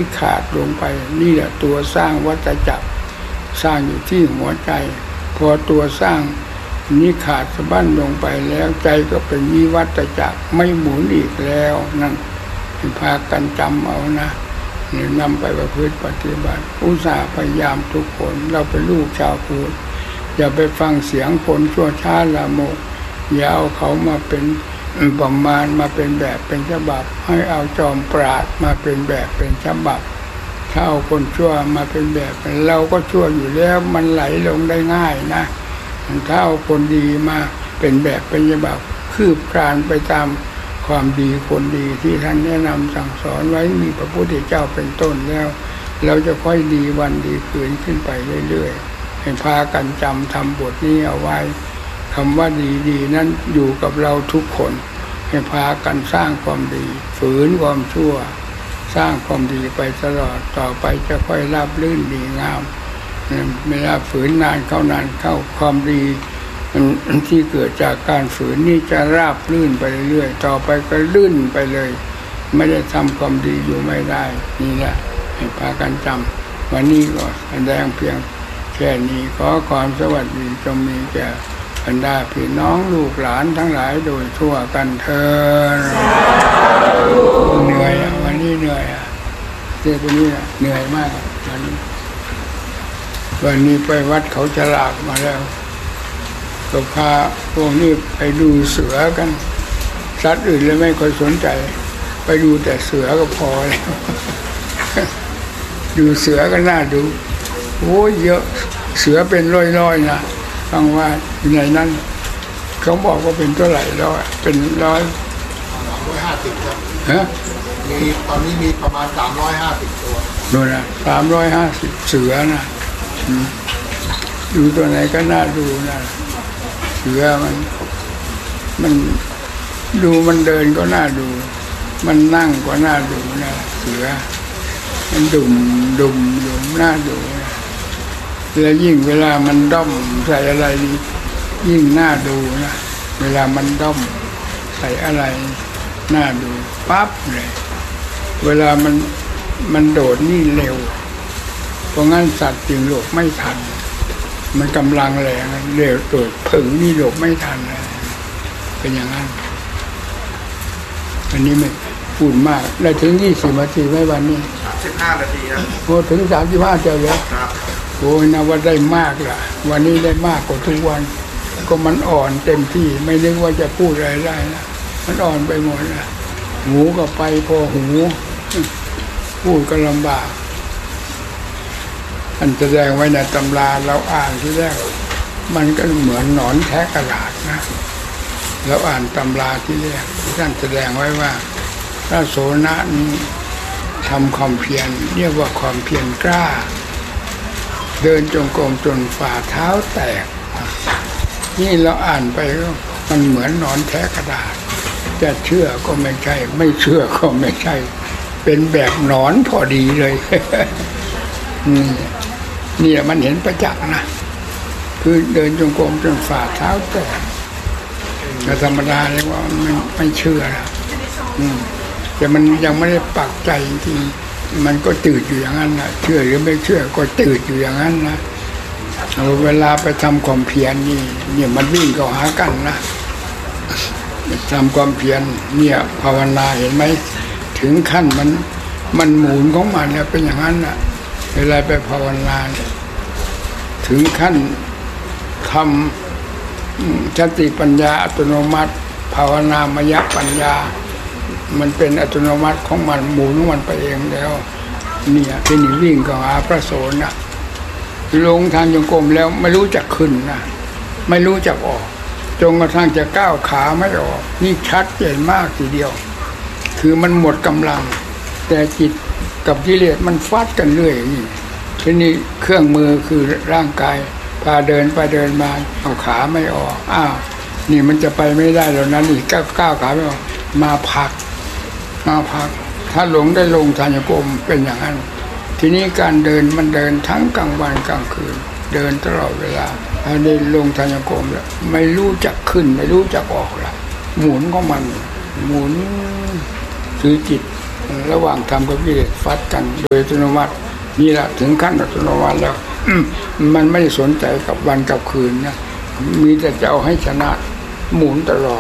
ขาดลงไปนี่แหละตัวสร้างวัฏจักรสร้างอยู่ที่หัวใจพอตัวสร้างนี้ขาดสะบั้นลงไปแล้วใจก็เป็นวิวัฏจักรไม่หมุนอีกแล้วนั่นพากันจำเอานะนี่นำไปประพฤติปฏิบัติอุตส่าห์พยายามทุกคนเราเป็นลูกชาวพุทธอย่าไปฟังเสียงคนชั่วช้าละโมบอย่าเอาเขามาเป็นประมาณมาเป็นแบบเป็นฉบับให้เอาจอมปราชญ์มาเป็นแบบเป็นฉบับถ้าเอาคนชั่วมาเป็นแบบเราก็ชั่วอยู่แล้วมันไหลลงได้ง่ายนะถ้าเอาคนดีมาเป็นแบบเป็นฉบับคืบคลานไปตามความดีคนดีที่ท่านแนะนำสั่งสอนไว้มีพระพุทธเจ้าเป็นต้นแล้วเราจะค่อยดีวันดีคืนขึ้นไปเรื่อยๆให้พากันจำทำบทนี้เอาไว้คำว่าดีๆนั้นอยู่กับเราทุกคนให้พากันสร้างความดีฝืนความชั่วสร้างความดีไปตลอดต่อไปจะค่อยราบรื่นดีงามไม่ราบฝืนนานเข้ความดีที่เกิดจากการฝืนนี่จะราบรื่นไปเรื่อยต่อไปก็ลื่นไปเลยไม่ได้ทำความดีอยู่ไม่ได้นี่แหละให้พากันจำวันนี้ก็แสดงเพียงแค่นี้ขอความสวัสดีจงมีแก่บรรดาพี่น้องลูกหลานทั้งหลายโดยทั่วกันเถิดเหนื่อยวันนี้เหนื่อยเจ้าตัวนี้เหนื่อยมากวันนี้ไปวัดเขาฉลากมาแล้วก็พาพวกนี้ไปดูเสือกันสัตว์อื่นเลยไม่ค่อยสนใจไปดูแต่เสือก็พอแล้วดูเสือก็น่าดูโอ้เยอะเสือเป็นร้อยๆนะฟังว่าอยู่ในนั้นเขาบอกว่าเป็นเท่าไหร่แล้วเป็น 350ครับฮะมีตอนนี้มีประมาณ350ตัวดูนะ350เสือนะดูตัวไหนก็น่าดูนะเสือมันดูมันเดินก็น่าดูมันนั่งก็น่าดูนะเสือมันดุ่มน่าดูนะแล้วยิ่งเวลามันด้อมใส่อะไรยิ่งน่าดูนะเวลามันด้อมใส่อะไรน่าดูปั๊บเลยเวลามันโดดนี่เร็วเพราะงั้นสัตว์จึงหลบไม่ทันมันกำลังแรงเร็วโดดผึ่งนี่หลบไม่ทันเลยเป็นอย่างนั้นอันนี้ไม่พูดมากได้ถึง20 นาทีไหมวันนี้ 15 นาทีครับโอ้ถึง35เจ้าแล้วโอ้ยนะว่าได้มากล่ะวันนี้ได้มากกว่าทุกวันก็มันอ่อนเต็มที่ไม่นึกว่าจะพูดอะไรได้นะมันอ่อนไปหมดนะหูก็ไปพอหูพูดก็ลำบากอันแสดงไว้ในตำราเราอ่านที่แรกมันก็เหมือนหนอนแทะกระดาษนะเราอ่านตำราที่แรกท่านแสดงไว้ว่าพระโสนะนี้ทำความเพียรเรียกว่าความเพียรกล้าเดินจงกรมจนฝ่าเท้าแตกนี่เราอ่านไปก็มันเหมือนหนอนแทะกระดาษจะเชื่อก็ไม่ใช่ไม่เชื่อก็ไม่ใช่เป็นแบบหนอนพอดีเลยนี่มันเห็นประจักษ์นะคือเดินจงกรมจนฝ่าเท้าแตกแต่ธรรมดาเลยว่าไม่เชื่อนะแต่มันยังไม่ได้ปักใจจริงมันก็ตืดอยู่อย่างนั้นนะเชื่อหรือไม่เชื่อก็ตืดอยู่อย่างนั้นนะเวลาไปทำความเพียรนี่มันวิ่งเข้าหากันนะทำความเพียรเนี่ยภาวนาเห็นไหมถึงขั้นมันหมุนของมันเนี่ยเป็นอย่างนั้นนะเวลาไปภาวนาถึงขั้นทำสติปัญญาอัตโนมัติภาวนามยปัญญามันเป็นอัตโนมัติของมันหมุนของมันไปเองแล้วเนี่ยที่นี่วิ่งเข้าหาพระโสนะลงทางจงกรมแล้วไม่รู้จักขึ้นนะไม่รู้จักออกจนกระทั่งจะก้าวขาไม่ออกนี่ชัดเจนมากทีเดียวคือมันหมดกำลังแต่จิตกับกิเลสมันฟาดกันเรื่อยทีนี้เครื่องมือคือร่างกายพาเดินไปเดินมาเอาขาไม่ออกอ้าวนี่มันจะไปไม่ได้แล้วนั้นอีกก้าวขาไม่ออกมาพักถ้าหลงได้ลงทางจงกรมเป็นอย่างนั้นทีนี้การเดินมันเดินทั้งกลางวันกลางคืนเดินตลอดเวลาถ้าได้ลงทางจงกรมแล้วไม่รู้จักขึ้นไม่รู้จักออกละหมุนของมันหมุนคือจิตระหว่างธรรมกับกิเลสฟัดกันโดยอัตโนมัตินี่แหละถึงขั้นอัตโนมัติแล้วมันไม่ได้สนใจกับวันกับคืนนะมีแต่จะเอาให้ชนะหมุนตลอด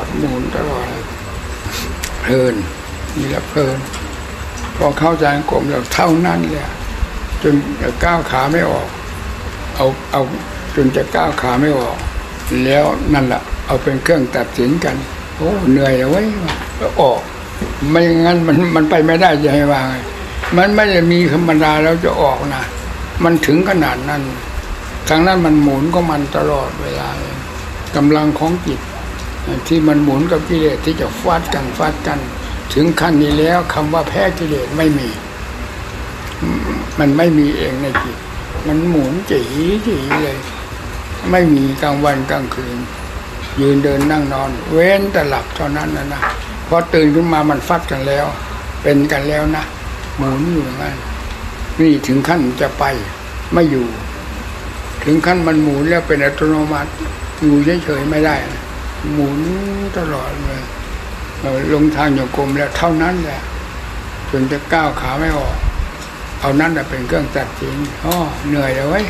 เพลินนี่แหละเพลินพอเข้าใจกลมแล้วเท่านั้นแหละจนก้าวขาไม่ออกเอาจนจะก้าวขาไม่ออกแล้วนั่นแหละเอาเป็นเครื่องตัดสินกันโอ้เหนื่อยเลยเว้ยแล้วออกไม่งั้นมันไปไม่ได้จะให้ว่าไงมันไม่ได้มีธรรมดาแล้วจะออกนะมันถึงขนาดนั้นทางนั้นมันหมุนก็มันตลอดเวลากำลังของจิตที่มันหมุนกับกิเลสที่จะฟาดกันถึงขั้นนี้แล้วคำว่าแพ้กิเลสไม่มีมันไม่มีเองในจิตมันหมุนจีเลยไม่มีกลางวันกลางคืนยืนเดินนั่งนอนเว้นแต่หลับเท่านั้นนะพอตื่นขึ้นมามันฟัดกันแล้วเป็นกันแล้วนะหมุนอยู่อย่างนั้นนี่ถึงขั้นจะไปไม่อยู่ถึงขั้นมันหมุนแล้วเป็นอัตโนมัติอยู่เฉยๆไม่ได้หมุนตลอดเลยลงทางโยกรมแล้วเท่านั้นแหละจนจะก้าวขาไม่ออกเอานั้นเป็นเครื่องตัดสินเหนื่อยเลยเว้ย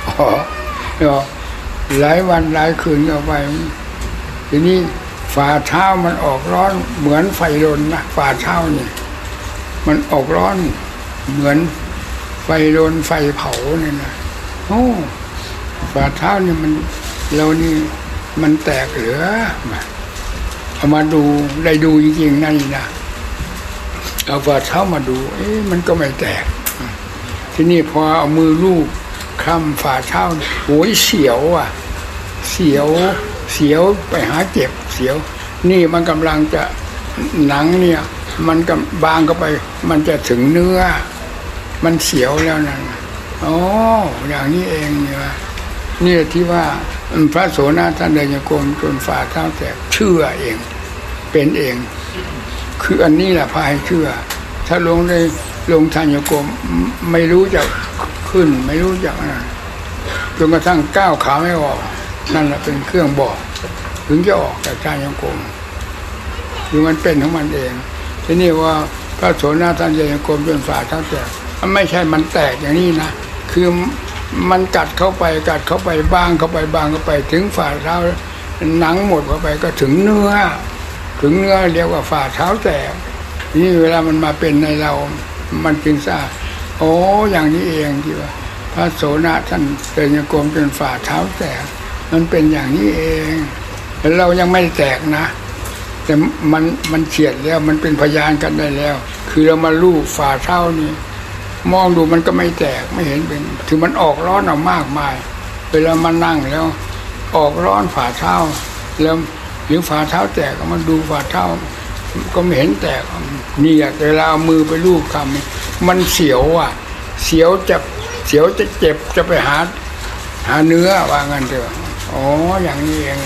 หลายวันหลายคืนเข้าไปทีนี้ฝ่าเท้ามันออกร้อนเหมือนไฟรนนะฝ่าเท้านี่มันออกร้อนเหมือนไฟรนไฟเผาเนี่ยนะฝ่าเท้านี่มันเรานี่มันแตกเหลือเอามาดูได้ดูจริงๆนั่นนะเอาฝ่าเท้ามาดูมันก็ไม่แตกทีนี้พอเอามือลูบคลำฝ่าเท้าโอ้ยเสียวอ่ะเสียวไปหาเจ็บเสียวนี่มันกำลังจะหนังเนี่ยมันกำบางเข้าไปมันจะถึงเนื้อมันเสียวแล้วนั่นอย่างนี้เองเนี่ยที่ว่าพระโสณท่านเดินโยกรมจนฝ่าเท้าแตกเชื่อเองเป็นเองคืออันนี้แหละพาให้เชื่อถ้าลงทางโยกรมไม่รู้จะขึ้นไม่รู้จักนะจนกระทั่งก้าวขาไม่ออกนั่นแหละเป็นเครื่องบอกถึงจะออกจากทางโยกรมคือมันเป็นของมันเองทีนี้ว่าพระโสณท่านเดินโยกรมจนฝ่าเท้าแตกมันไม่ใช่มันแตกอย่างนี้นะคือมันกัดเข้าไปบางเข้าไปถึงฝ่าเท้าหนังหมดเข้าไปก็ถึงเนื้อเรียกว่าฝ่าเท้าแตกนี่เวลามันมาเป็นในเรามันจึงทราบอย่างนี้เองที่ว่าพระโสณท่านเดินโยกรมจนฝ่าเท้าแตกมันเป็นอย่างนี้เองเรายังไม่แตกนะแต่มันเฉียดแล้วมันเป็นพยานกันได้แล้วคือเรามาลูบฝ่าเท้านี่มองดูมันก็ไม่แตกไม่เห็นเป็นถึงมันออกร้อนออกมากมายเวลามานั่งแล้วออกร้อนฝ่าเท้าแล้วหรือฝ่าเท้าแตกมันดูฝ่าเท้าก็ไม่เห็นแตกนี่เวลาเอามือไปลูบคำมันเสียวเสียวจะเจ็บจะไปหาเนื้อว่างั้นเถอะอย่างนี้เอง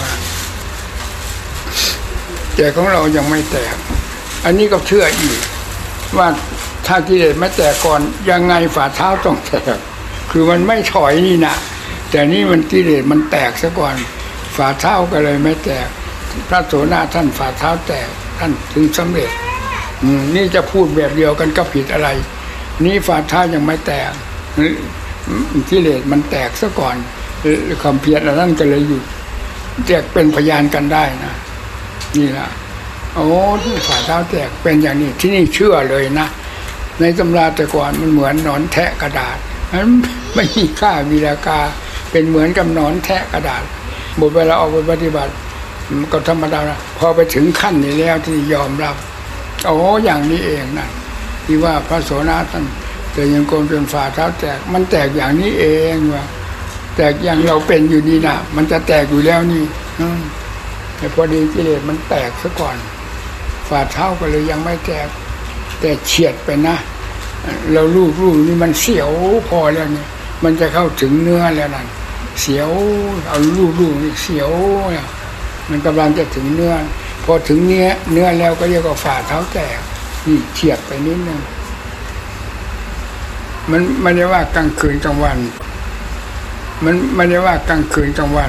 แต่ของเรายังไม่แตกอันนี้ก็เชื่ออีกว่าถ้ากิเลสไม่แตกก่อนยังไงฝ่าเท้าต้องแตกคือมันไม่ถอยนี่นะแต่นี่มันกิเลสมันแตกซะก่อนฝ่าเท้าก็เลยไม่แตกพระโสณท่านฝ่าเท้าแตกท่านถึงสำเร็จนี่จะพูดแบบเดียวกันก็ผิดอะไรนี่ฝ่าเท้ายังไม่แตกกิเลสมันแตกซะก่อนความเพียรนั้นก็เลยหยุดแตกเป็นพยานกันได้นะนี่แหละที่ฝ่าเท้าแตกเป็นอย่างนี้ที่นี่เชื่อเลยนะในตำราแต่ก่อนมันเหมือนหนอนแทะกระดาษนั้นไม่มีค่ามีราคาเป็นเหมือนกับหนอนแทะกระดาษหมดเวลาออกไปปฏิบัติก็ธรรมดานะพอไปถึงขั้นนี้แล้วที่ยอมรับอย่างนี้เองนะที่ว่าพระโสณท่านเดินโยกรมจนฝ่าเท้าแตกมันแตกอย่างนี้เองว่าแตกอย่างเราเป็นอยู่นี่นะมันจะแตกอยู่แล้วนี่แต่พอดีกิเลสมันแตกซะก่อนฝ่าเท้าก็เลยยังไม่แตกแต่เฉียดไปนะเราลูบนี่มันเสียวพอแล้วนี่มันจะเข้าถึงเนื้อแล้วนั่นเสียวเอาลูบนี่เสียวมันกำลังจะถึงเนื้อพอถึงเนื้อแล้วก็เรียกว่าฝ่าเท้าแตกนี่เฉียดไปนิดนึงมันไม่ได้ว่ากลางคืนกลางวันมันไม่ได้ว่ากลางคืนกลางวัน